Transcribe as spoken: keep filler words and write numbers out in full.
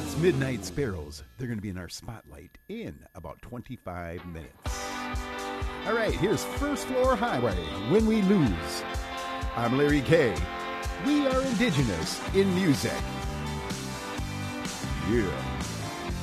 Midnight Sparrows. They're going to be in our spotlight in about twenty-five minutes. All right, here's First Floor Highway, When We Lose. I'm Larry Kay. We are indigenous in music. Yeah.